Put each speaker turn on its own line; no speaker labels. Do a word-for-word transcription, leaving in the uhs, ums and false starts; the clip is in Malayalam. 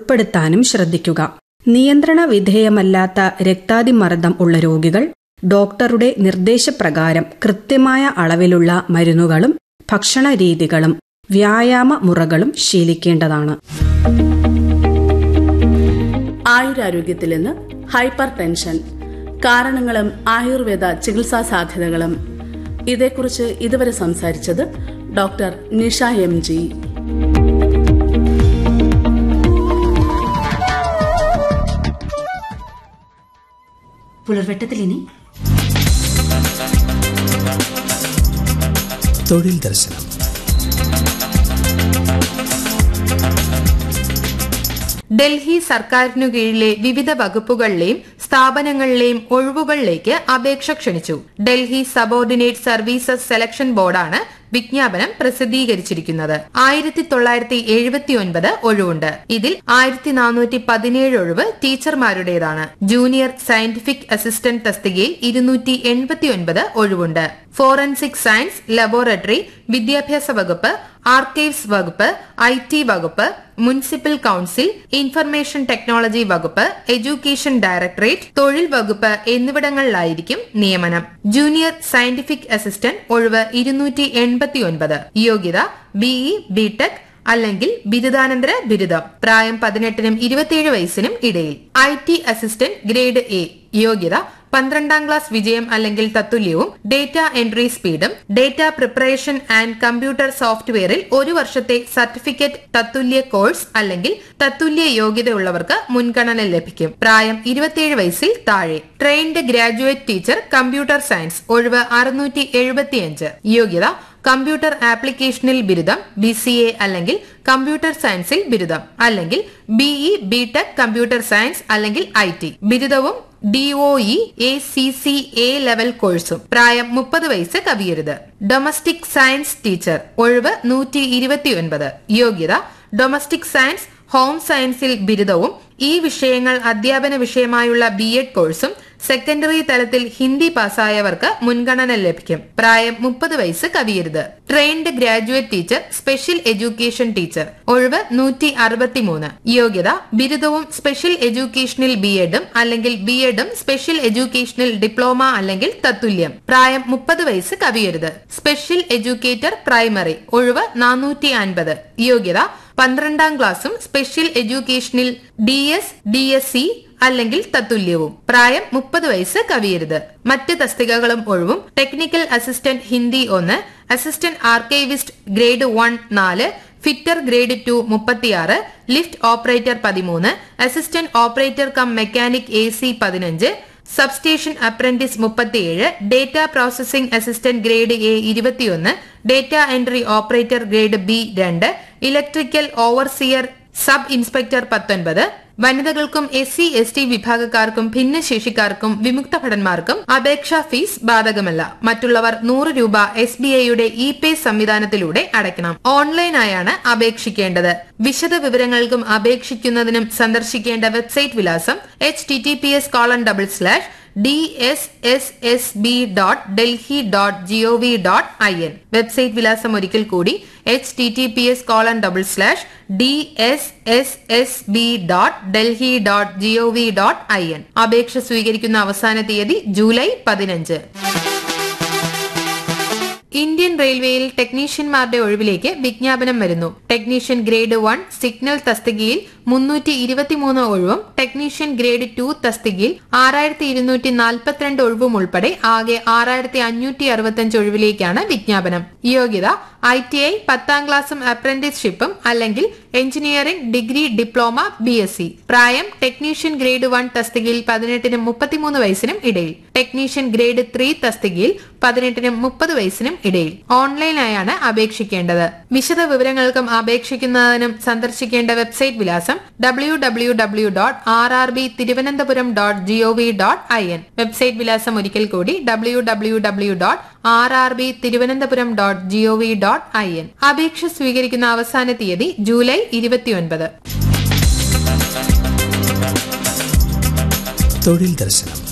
ഉൾപ്പെടുത്താനും ശ്രദ്ധിക്കുക. നിയന്ത്രണ വിധേയമല്ലാത്ത രക്താതിമർദ്ദം ഉള്ള രോഗികൾ ഡോക്ടറുടെ നിർദ്ദേശപ്രകാരം കൃത്യമായ അളവിലുള്ള മരുന്നുകളും ഭക്ഷണ രീതികളും വ്യായാമ മുറകളും ശീലിക്കേണ്ടതാണ്.
ആയുരാരോഗ്യത്തിൽ നിന്ന് ഹൈപ്പർ ടെൻഷൻ, കാരണങ്ങളും ആയുർവേദ ചികിത്സാ സാധ്യതകളും. ഇതേക്കുറിച്ച് ഇതുവരെ സംസാരിച്ചത് ഡോക്ടർ നിഷ എം ജി.
പുലർവെട്ടത്തിലിനി
തൊഴിൽ ദർശനം.
ഡൽഹി സർക്കാരിനു കീഴിലെ വിവിധ വകുപ്പുകളിലെയും സ്ഥാപനങ്ങളിലെയും ഒഴിവുകളിലേക്ക് അപേക്ഷ ക്ഷണിച്ചു. ഡൽഹി സബോർഡിനേറ്റ് സർവീസസ് സെലക്ഷൻ ബോർഡാണ് വിജ്ഞാപനം പ്രസിദ്ധീകരിച്ചിരിക്കുന്നത്. ആയിരത്തി തൊള്ളായിരത്തി എഴുപത്തി ഒൻപത് ഒഴിവുണ്ട്. ഇതിൽ ആയിരത്തി നാനൂറ്റി പതിനേഴ് ഒഴിവ് ടീച്ചർമാരുടേതാണ്. ജൂനിയർ സയന്റിഫിക് അസിസ്റ്റന്റ് തസ്തികയിൽ ഇരുന്നൂറ്റി എൺപത്തി ഒൻപത് ഒഴിവുണ്ട്. ഫോറൻസിക് സയൻസ് ലബോറട്ടറി, വിദ്യാഭ്യാസ വകുപ്പ്, ആർക്കൈവ്സ് വകുപ്പ്, ഐ ടി വകുപ്പ്, മുനിസിപ്പൽ കൌൺസിൽ, ഇൻഫർമേഷൻ ടെക്നോളജി വകുപ്പ്, എഡ്യൂക്കേഷൻ ഡയറക്ടറേറ്റ്, തൊഴിൽ വകുപ്പ് എന്നിവിടങ്ങളിലായിരിക്കും നിയമനം. ജൂനിയർ സയന്റിഫിക് അസിസ്റ്റന്റ് ഒഴിവ് ഇരുന്നൂറ്റി എൺപത്തി ഒൻപത്. യോഗ്യത ബിഇ, ബിടെക് അല്ലെങ്കിൽ ബിരുദാനന്തര ബിരുദം. പ്രായം പതിനെട്ടിനും ഇരുപത്തിയേഴ് വയസ്സിനും ഇടയിൽ. I T assistant grade A. യോഗ്യത പന്ത്രണ്ടാം ക്ലാസ് വിജയം അല്ലെങ്കിൽ തത്തുല്യവും ഡേറ്റ എൻട്രി സ്പീഡും. ഡേറ്റ പ്രിപ്പറേഷൻ ആൻഡ് കമ്പ്യൂട്ടർ സോഫ്റ്റ്വെയറിൽ ഒരു വർഷത്തെ സർട്ടിഫിക്കറ്റ് തത്തുല്യ കോഴ്സ് അല്ലെങ്കിൽ തത്തുല്യ യോഗ്യതയുള്ളവർക്ക് മുൻഗണന ലഭിക്കും. പ്രായം ഇരുപത്തിയേഴ് വയസ്സിൽ താഴെ. Trained graduate teacher computer science ഒഴിവ് അറുന്നൂറ്റി എഴുപത്തിയഞ്ച്. യോഗ്യത കമ്പ്യൂട്ടർ ആപ്ലിക്കേഷനിൽ ബിരുദം, ബി സി എ അല്ലെങ്കിൽ കമ്പ്യൂട്ടർ സയൻസിൽ ബിരുദം, അല്ലെങ്കിൽ ബിഇ, ബിടെക് കമ്പ്യൂട്ടർ സയൻസ് അല്ലെങ്കിൽ ഐ ടി ബിരുദവും D O E A C C A level കോഴ്സും. പ്രായം മുപ്പത് വയസ്സ് കവിയരുത്. ഡൊമസ്റ്റിക് സയൻസ് ടീച്ചർ ഒഴിവ് നൂറ്റി ഇരുപത്തി ഒൻപത്. യോഗ്യത ഡൊമസ്റ്റിക് സയൻസ്, ഹോം സയൻസിൽ ബിരുദവും ഈ വിഷയങ്ങൾ അധ്യാപന വിഷയമായുള്ള ബി എഡ് കോഴ്സും. സെക്കൻഡറി തലത്തിൽ ഹിന്ദി പാസ്സായവർക്ക് മുൻഗണന ലഭിക്കും. പ്രായം മുപ്പത് വയസ്സ് കവിയരുത്. Trained graduate teacher special education teacher ഒഴിവ് നൂറ്റി അറുപത്തിമൂന്ന്. യോഗ്യത ബിരുദവും സ്പെഷ്യൽ എഡ്യൂക്കേഷനിൽ ബി എഡും അല്ലെങ്കിൽ ബി എഡും സ്പെഷ്യൽ എഡ്യൂക്കേഷനിൽ ഡിപ്ലോമ അല്ലെങ്കിൽ തത്തുല്യം. പ്രായം മുപ്പത് വയസ്സ് കവിയരുത്. സ്പെഷ്യൽ എഡ്യൂക്കേറ്റർ പ്രൈമറി ഒഴിവ് നാനൂറ്റി അൻപത്. യോഗ്യത പന്ത്രണ്ടാം ക്ലാസും special എഡ്യൂക്കേഷനിൽ D S, D S C അല്ലെങ്കിൽ തത്തുല്യവും. പ്രായം മുപ്പത് വയസ്സ് കവിയരുത്. മറ്റ് തസ്തികകളും ഒഴിവും ടെക്നിക്കൽ അസിസ്റ്റന്റ് ഹിന്ദി ഒന്ന്, അസിസ്റ്റന്റ് ആർക്കൈവിസ്റ്റ് ഗ്രേഡ് വൺ നാല്, ഫിറ്റർ ഗ്രേഡ് ടു മുപ്പത്തിയാറ്, ലിഫ്റ്റ് ഓപ്പറേറ്റർ പതിമൂന്ന്, assistant operator come mechanic A C പതിനഞ്ച്, സബ്സ്റ്റേഷൻ അപ്രന്റീസ് മുപ്പത്തിയേഴ്, data processing assistant grade A ഇരുപത്തിയൊന്ന്, data entry operator grade B രണ്ട്, ഇലക്ട്രിക്കൽ ഓവർസിയർ സബ് ഇൻസ്പെക്ടർ പത്തൊൻപത്. വനിതകൾക്കും എസ് സി എസ് ടി വിഭാഗക്കാർക്കും ഭിന്നശേഷിക്കാർക്കും വിമുക്ത ഭടന്മാർക്കും അപേക്ഷാ ഫീസ് ബാധകമല്ല. മറ്റുള്ളവർ നൂറ് രൂപ എസ് ബി ഐയുടെ ഇ പേ സംവിധാനത്തിലൂടെ അടയ്ക്കണം. ഓൺലൈനായാണ് അപേക്ഷിക്കേണ്ടത്. വിശദ വിവരങ്ങൾക്കും അപേക്ഷിക്കുന്നതിനും സന്ദർശിക്കേണ്ട വെബ്സൈറ്റ് വിലാസം H T T P S colon double slash D S S S B dot Delhi dot G O V dot I N. Website വിലാസം ഒരിക്കൽ കൂടി H T T P S colon double slash D S S S B dot Delhi dot G O V dot I N. അപേക്ഷ സ്വീകരിക്കുന്ന അവസാന തീയതി ജൂലൈ പതിനഞ്ച്. ഇന്ത്യൻ റെയിൽവേയിൽ ടെക്നീഷ്യന്മാരുടെ ഒഴിവിലേക്ക് വിജ്ഞാപനം വരുന്നു. ടെക്നീഷ്യൻ ഗ്രേഡ് വൺ സിഗ്നൽ തസ്തികയിൽ മുന്നൂറ്റി ഇരുപത്തിമൂന്ന് ഒഴിവും ടെക്നീഷ്യൻ ഗ്രേഡ് ടു തസ്തികയിൽ ആറായിരത്തി ഇരുന്നൂറ്റി നാൽപ്പത്തിരണ്ട് ഒഴിവും ഉൾപ്പെടെ ആകെ ആറായിരത്തി അഞ്ഞൂറ്റി അറുപത്തിയഞ്ച് ഒഴിവിലേക്കാണ് വിജ്ഞാപനം. യോഗ്യത ഐ ടി ഐ പത്താം ക്ലാസും അപ്രന്റീസ്ഷിപ്പും അല്ലെങ്കിൽ engineering degree, diploma, B S C. പ്രായം ടെക്നീഷ്യൻ ഗ്രേഡ് വൺ തസ്തികയിൽ പതിനെട്ടിനും മുപ്പത്തിമൂന്ന് വയസ്സിനും ഇടയിൽ. ടെക്നീഷ്യൻ ഗ്രേഡ് ത്രീ തസ്തികയിൽ പതിനെട്ടിനും മുപ്പത് വയസ്സിനും ഇടയിൽ. ഓൺലൈനായാണ് അപേക്ഷിക്കേണ്ടത്. വിശദ വിവരങ്ങൾക്കും അപേക്ഷിക്കുന്നതിനും സന്ദർശിക്കേണ്ട വെബ്സൈറ്റ് വിലാസം W W W dot R R B Thiruvananthapuram dot G O V dot I N. Website വിലാസം ഒരിക്കൽ കൂടി W W W dot R R B Thiruvananthapuram dot G O V dot I N. അപേക്ഷ സ്വീകരിക്കുന്ന അവസാന തീയതി ജൂലൈ ഇരുപത്തിയൊൻപത്.
തൊഴിൽ ദർശനം.